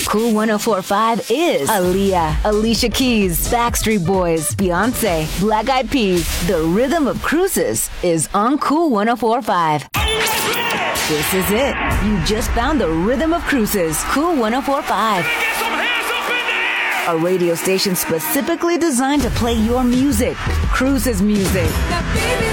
Cool 104.5 is Aaliyah, Alicia Keys, Backstreet Boys, Beyonce, Black Eyed Peas. The rhythm of cruises is on Cool 104.5. This is it. You just found the rhythm of cruises. Cool 104.5. A radio station specifically designed to play your music. Cruises music. Now, baby,